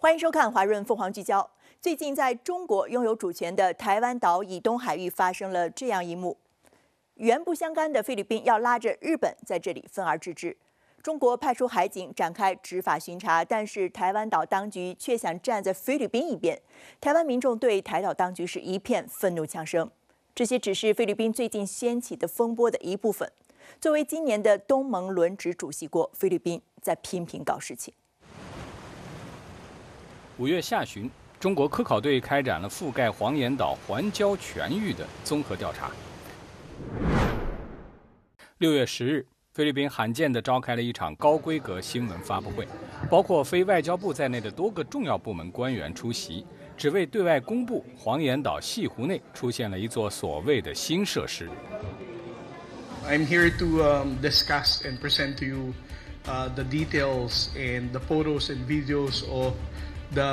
欢迎收看华润凤凰聚焦。最近，在中国拥有主权的台湾岛以东海域发生了这样一幕：源不相干的菲律宾要拉着日本在这里分而治之。中国派出海警展开执法巡查，但是台湾岛当局却想站在菲律宾一边。台湾民众对台岛当局是一片愤怒呛声。这些只是菲律宾最近掀起的风波的一部分。作为今年的东盟轮值主席国，菲律宾在频频搞事情。 5月下旬，中国科考队开展了覆盖黄岩岛环礁全域的综合调查。6月10日，菲律宾罕见地召开了一场高规格新闻发布会，包括非外交部在内的多个重要部门官员出席，只为对外公布黄岩岛西湖内出现了一座所谓的新设施。 I'm here to discuss and present to you the details and the photos and videos of